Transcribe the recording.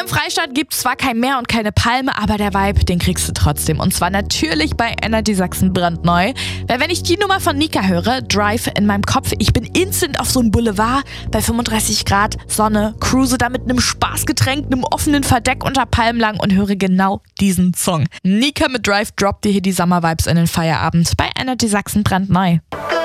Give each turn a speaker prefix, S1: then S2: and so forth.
S1: Hier im Freistaat gibt es zwar kein Meer und keine Palme, aber der Vibe, den kriegst du trotzdem. Und zwar natürlich bei Energy Sachsen brandneu. Weil wenn ich die Nummer von Nika höre, Drive in meinem Kopf, ich bin instant auf so einem Boulevard bei 35 Grad Sonne, cruise da mit einem Spaßgetränk, einem offenen Verdeck unter Palmen lang und höre genau diesen Song. Nika mit Drive droppt dir hier die Summer-Vibes in den Feierabend bei Energy Sachsen brandneu.